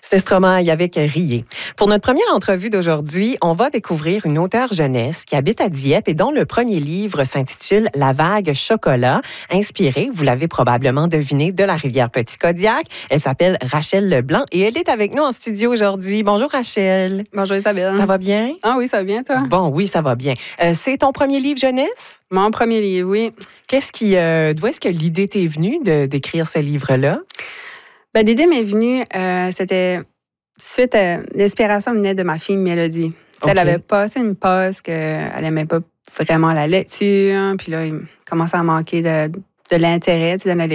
C'était Stromae avec Rier. Pour notre première entrevue d'aujourd'hui, on va découvrir une auteure jeunesse qui habite à Dieppe et dont le premier livre s'intitule La vague chocolat, inspiré, vous l'avez probablement deviné, de la rivière Petit-Kodiak. Elle s'appelle Rachel Leblanc et elle est avec nous en studio aujourd'hui. Bonjour Rachel. Bonjour Isabelle. Ça va bien? Ah oui, ça va bien, toi? Bon, oui, ça va bien. C'est ton premier livre jeunesse? Mon premier livre, oui. D'où est-ce que l'idée t'est venue d'écrire ce livre-là? Ben, l'idée m'est venue, c'était suite à l'inspiration venait de ma fille Mélodie. Okay. Elle avait passé une pause qu'elle n'aimait pas vraiment la lecture, puis là, il commençait à manquer de l'intérêt dans la lecture.